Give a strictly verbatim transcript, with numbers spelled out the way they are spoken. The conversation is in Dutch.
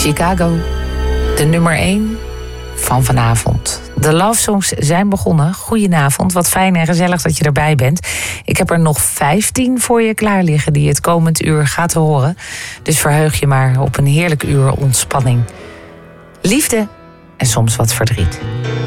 Chicago, de nummer één van vanavond. De love songs zijn begonnen. Goedenavond, wat fijn en gezellig dat je erbij bent. Ik heb er nog vijftien voor je klaar liggen die je het komend uur gaat horen. Dus verheug je maar op een heerlijk uur ontspanning. Liefde en soms wat verdriet.